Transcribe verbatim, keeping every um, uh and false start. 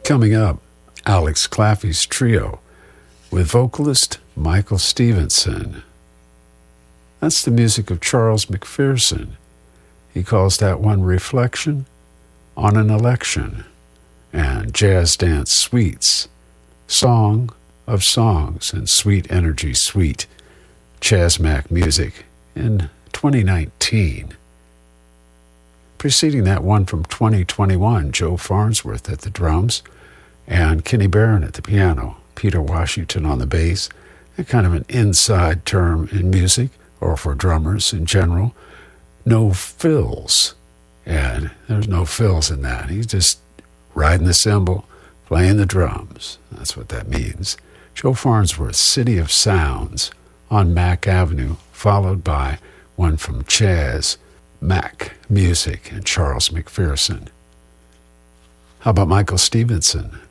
Coming up, Alex Claffey's trio with vocalist Michael Stevenson. That's the music of Charles McPherson. He calls that one Reflection on an Election, and Jazz Dance Suites, Song of Songs and Sweet Energy Suite, Chasmac Music in twenty nineteen. Preceding that one from twenty twenty-one, Joe Farnsworth at the drums, and Kenny Barron at the piano, Peter Washington on the bass, and kind of an inside term in music, or for drummers in general, no fills. And there's no fills in that. He's just riding the cymbal, playing the drums. That's what that means. Joe Farnsworth, City of Sounds, on Mack Avenue, followed by one from Chas, Mac Music, and Charles McPherson. How about Michael Stevenson?